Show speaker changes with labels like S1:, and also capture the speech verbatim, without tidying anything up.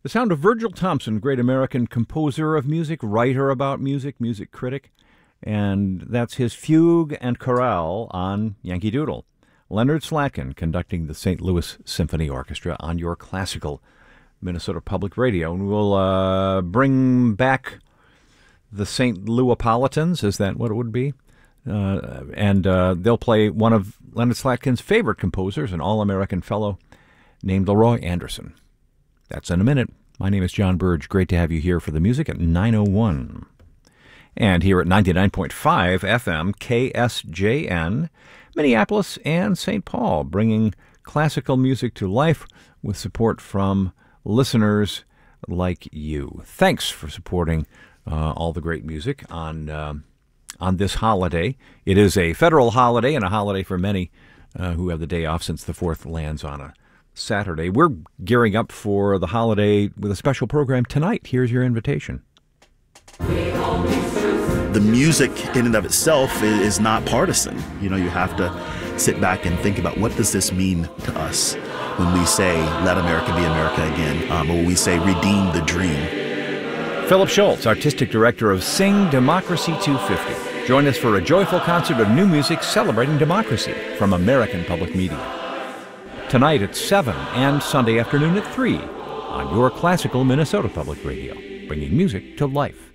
S1: The sound of Virgil Thompson, great American composer of music, writer about music, music critic, and that's his fugue and chorale on Yankee Doodle. Leonard Slatkin conducting the Saint Louis Symphony Orchestra on your classical Minnesota Public Radio. And we'll uh, bring back the Saint Louispolitans, is that what it would be? Uh, and uh, they'll play one of Leonard Slatkin's favorite composers, an All-American fellow named Leroy Anderson. That's in a minute. My name is John Burge. Great to have you here for the music at nine oh one. And here at ninety-nine point five F M, K S J N, Minneapolis and Saint Paul, bringing classical music to life with support from listeners like you. Thanks for supporting uh, all the great music on uh, on this holiday. It is a federal holiday and a holiday for many uh, who have the day off since the fourth lands on a Saturday. We're gearing up for the holiday with a special program tonight. Here's your invitation.
S2: The music in and of itself is not partisan. You know, you have to sit back and think about, what does this mean to us when we say, let America be America again, um, or when we say, redeem the dream.
S1: Philip Schultz, Artistic Director of Sing Democracy two fifty. Join us for a joyful concert of new music celebrating democracy from American Public Media. Tonight at seven and Sunday afternoon at three on your classical Minnesota Public Radio, bringing music to life.